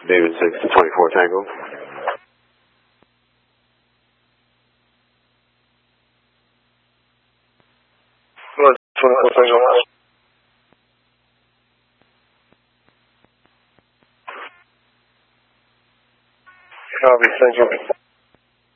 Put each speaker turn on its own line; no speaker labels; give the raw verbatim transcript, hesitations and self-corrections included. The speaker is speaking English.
David six to twenty-four Tango.
Well, twenty-four Tango. Copy, thank you.